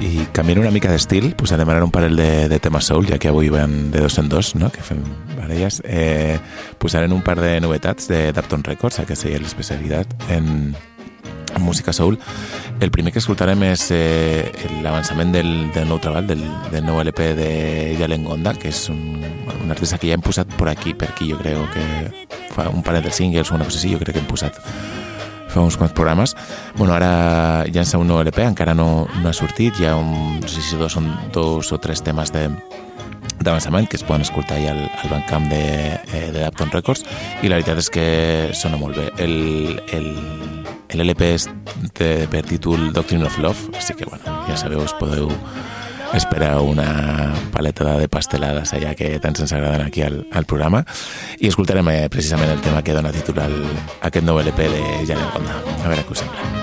i canviant una mica d'estil, posarem ara un parell de temes soul, ja que avui van de dos en dos, no? Que fem baralles. Posarem un par de novetats de Dapton Records, que seria l'especialitat en música soul. El primer que escoltarem és l'avançament del nou treball, del nou LP de Jalen Gonda, que és un artista que ja hem posat per aquí, jo crec que fa un parell de singles o una cosa així, jo crec que hem posat fa uns quants programes. Bueno, ara llança un nou LP, encara no ha sortit, hi ha no sé si són dos o tres temes d'avançament que es poden escoltar allà al Bandcamp de Dapton Records, i la veritat és que sona molt bé. L'LP té per títol Doctrine of Love, així que bueno, ja sabeu, us podeu esperar una paleta de pastelades allà que tant ens agraden aquí al programa, i escoltarem precisament el tema que dona títol a aquest nou LP de Jalen Gonda. A veure què us sembla.